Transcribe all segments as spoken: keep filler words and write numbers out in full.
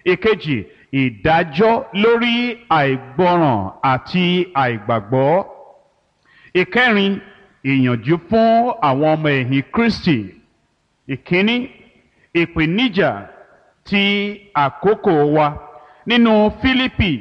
ìkejì ìdájọ́ lórí àìgbọràn àti àìgbàgbọ́. ìkẹrin ìyànjú fún àwọn ọmọ ẹ̀yìn Kristi. ìkíní ìpèníjà ti àkókò wa. nínú Fílípì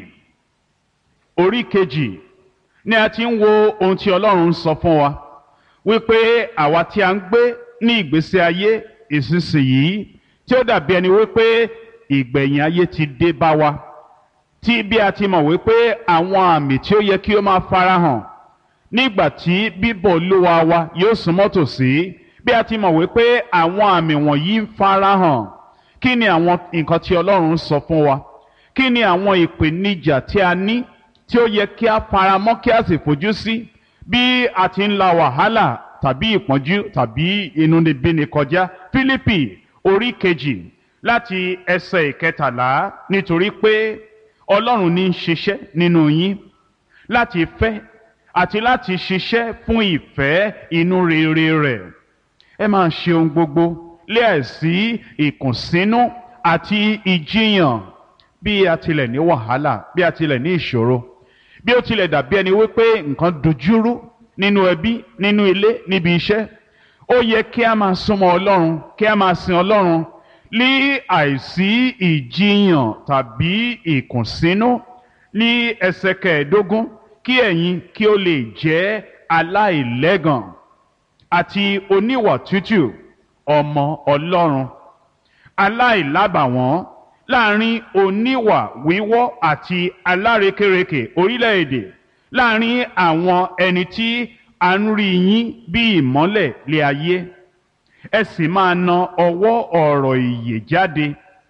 orí kejì ni a ti ń wo ohun tí Ọlọ́run ń sọ fún wa wípé àwa tí a ń gbé ní ìgbésí ayé ìsinsìnyí tí ó dàbí ẹni wípé ìgbẹ̀yìn ayé ti dé bá wa, tí bí a ti mọ̀ wípé àwọn àmì tí ó yẹ kí ó máa farahàn nígbà tí bíbọ̀ Olúwa wa yóò súnmọ́ tòsí, bí a ti mọ̀ wípé àwọn àmì wọ̀nyí ń farahàn, kí ni àwọn nǹkan tí Ọlọ́run sọ fún wa? Kí ni àwọn ìpèníjà tí a ní tí ó yẹ kí a faramọ́ kí a sì fojú sí bí a ti ń la wàhálà tàbí ìpọ́njú tàbí inúnibíni kọjá? Fílípì orí kejì láti ẹsẹ̀ ìkẹtàlá, nítorí pé Ọlọ́run ní í ṣiṣẹ́ nínú yín láti fẹ́ àti láti ṣiṣẹ́ fún ìfẹ́ inú rere rẹ̀. Ẹ máa ṣe ohun gbogbo láìsí ìkùnsínú àti ìjiyàn. Bí a tilẹ̀ ní wàhálà, bí a tilẹ̀ ní ìṣòro, bí ó tilẹ̀ dàbí ẹni wípé nǹkan dojúrú nínú ẹbí, nínú ilé, níbi iṣẹ́, ó yẹ kí a máa súnmọ́ Ọlọ́run, kí a máa sin Ọlọ́run ní àìsí ìjiyàn tàbí ìkùnsínú. Ní ẹsẹ̀ kẹẹ̀ẹ́dógún, kí ẹ̀yin kí ó lè jẹ́ aláìlẹ́gàn àti oníwà tútù, ọmọ Ọlọ́run, aláìlábàwọ́n láàrin oníwà wíwọ́ àti alárekérekè orílẹ̀-èdè, láàrin àwọn ẹni tí a ń rí yín bí ìmọ́lẹ̀ lé ayé. Ẹ sì máa na ọwọ́ ọ̀rọ̀ ìyè jáde,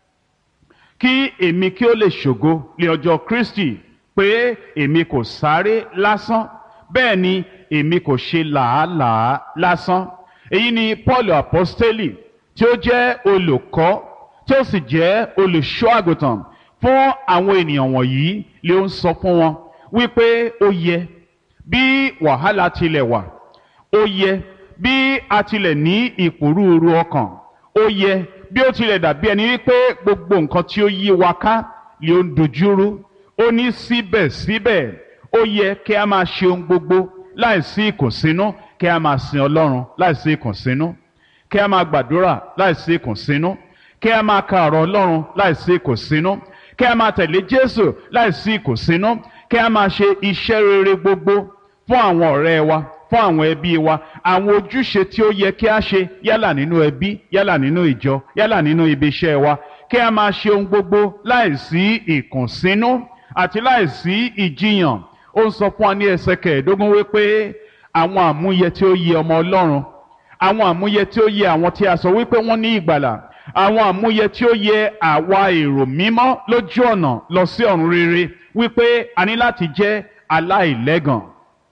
kí èmi kí ó lè ṣògo lé ọjọ́ Kristi, pé èmi kò sáré lásán, bẹ́ẹ̀ ni èmi kò ṣe làálàá lásán. Èyí ni Paul apostoli tí ó jẹ́ olùkọ́ tí ó sì jẹ́ olùṣọ́ àgùntàn fún àwọn ènìyàn wọ̀nyí, lé ó ń sọ fún wọn wípé ó yẹ bí wàhálà tilẹ̀ wà, ó yẹ bí a tilẹ̀ ní ìpòrúurú ọkàn, ó yẹ bí ó tilẹ̀ dàbí ẹni wípé gbogbo nǹkan tí ó yí wa ká lé ó ń dojúrú, ó ní síbẹ̀síbẹ̀ ó yẹ kí a máa ṣe ohun gbogbo láìsí ìkùnsínú, kí a máa sin Ọlọ́run láìsí ìkùnsínú, kí a máa gbàdúrà láìsí ìkùnsínú, kí a máa ka ọ̀rọ̀ Ọlọ́run láìsí ìkùnsínú, kí a máa tẹ̀lé Jésù láìsí ìkùnsínú, kí a máa ṣe iṣẹ́ rere gbogbo fún àwọn ọ̀rẹ́ wa, fún àwọn ẹbí wa, àwọn ojúṣe tí ó yẹ kí a ṣe yálà nínú ẹbí, yálà nínú ìjọ, yálà nínú ibi iṣẹ́ wa, kí a máa ṣe ohun gbogbo láìsí ìkùnsínú àti láìsí ìjiyàn. Ó ń sọ fún wa ní ẹsẹ̀ kẹẹ̀ẹ́dógún wípé àwọn àmúyẹ tí ó yẹ ọmọ Ọlọ́run, àwọn àmúyẹ tí ó yẹ àwọn tí a sọ wípé wọ́n ní ìgbàlà, àwọn àmúyẹ tí ó yẹ àwa èrò mímọ́ lójú ọ̀nà lọ sí ọ̀run rere, wípé a ní láti jẹ́ aláìlẹ́gàn,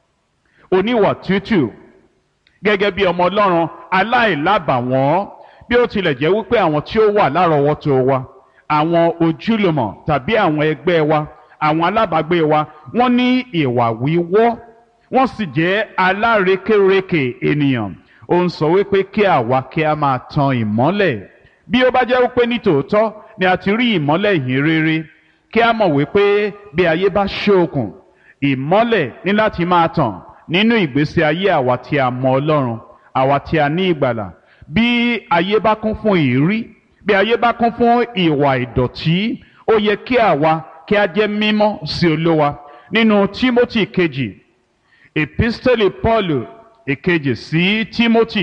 oníwà tútù, gẹ́gẹ́ bí ọmọ Ọlọ́run, aláìlábàwọ́n. Bí ó tilẹ̀ jẹ́ wípé àwọn tí ó wà lárọ̀ọ́wọ́tó wa, àwọn ojúlùmọ̀ tàbí àwọn ẹgbẹ́ wa, àwọn alábàágbé wa, wọ́n ní ìwà wíwọ́, wọ́n sì jẹ́ alárekérekè ènìyàn. Ó ń sọ wípé kí àwa kí a máa tan ìmọ́lẹ̀. Bí ó bá jẹ́ wípé ní tòótọ́ ni a ti rí ìmọ́lẹ̀ ìhìn rere, kí a mọ̀ wípé bí ayé bá ṣókùn, ìmọ́lẹ̀ ní láti máa tàn nínú ìgbésí ayé àwa tí a mọ Ọlọ́run, àwa tí a ní ìgbàlà. Bí ayé bá kún fún ìrí, bí ayé bá kún fún ìwà ìdọ̀tí, ó yẹ kí àwa kí a jẹ́ mímọ́ sí Olúwa. Nínú Tímótì kejì, episteli Paul èkejì sí Tímótì,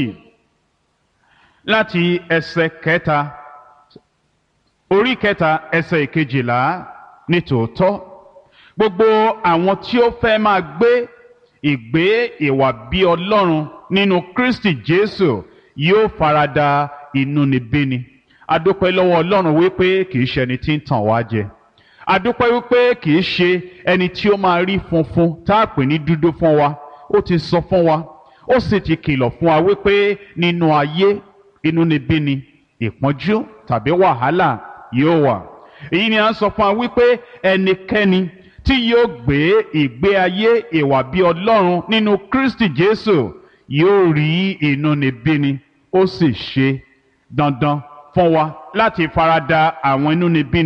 láti ẹsẹ̀ kẹta, orí kẹta ẹsẹ̀ ìkejìlá, ní tòótọ́ gbogbo àwọn tí ó fẹ́ máa gbé ìgbé ìwà bí Ọlọ́run nínú Kristi Jésù yóò farada inúnibíni. A dúpẹ́ lọ́wọ́ Ọlọ́run wípé kìí ṣe ẹni tí ń tàn wá jẹ. A dúpẹ́ wípé kìí ṣe ẹni tí ó máa rí funfun tá a pè ní dúdú fún wa. Ó ti sọ fún wa, ó sì ti kìlọ̀ fún wa wípé nínú ayé inúnibíni, ìpọ́njú tàbí wàhálà yóò wà. Èyí ni a ń sọ fún wa wípé ẹnikẹ́ni tí yóò gbé ìgbé ayé ìwà bí Ọlọ́run nínú Kristi Jésù yóò rí inúnibíni. Ó sì ṣe dandan fún wa láti farada àwọn inúnibíni